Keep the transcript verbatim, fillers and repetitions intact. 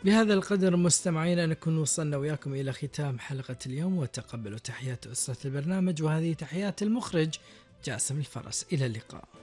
بهذا القدر مستمعينا نكون وصلنا وياكم إلى ختام حلقة اليوم، وتقبلوا تحيات أسرة البرنامج، وهذه تحيات المخرج جاسم الفرس. إلى اللقاء.